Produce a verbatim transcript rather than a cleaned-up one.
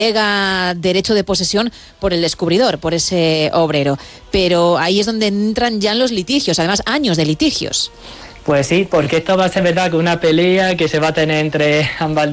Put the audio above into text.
alega derecho de posesión por el descubridor, por ese obrero. Pero ahí es donde entran ya los litigios, además años de litigios. Pues sí, porque esto va a ser verdad que una pelea que se va a tener entre ambas